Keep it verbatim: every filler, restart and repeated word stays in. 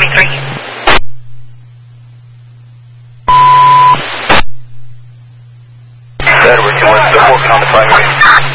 twenty-three. Edward, you want to double count five again?